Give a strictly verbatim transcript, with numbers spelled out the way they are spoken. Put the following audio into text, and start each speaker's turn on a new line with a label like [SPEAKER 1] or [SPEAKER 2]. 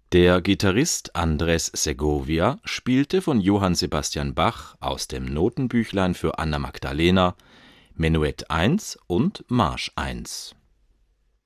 [SPEAKER 1] Der Gitarrist Andrés Segovia spielte von Johann Sebastian Bach aus dem Notenbüchlein für Anna Magdalena Menuett eins und Marsch eins